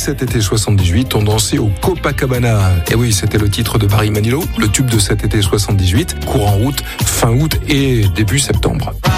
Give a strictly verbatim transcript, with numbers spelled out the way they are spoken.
cet été soixante-dix-huit ont dansé au Copacabana. Et oui, c'était le titre de Barry Manilow, le tube de cet été soixante-dix-huit, court en route fin août et début septembre.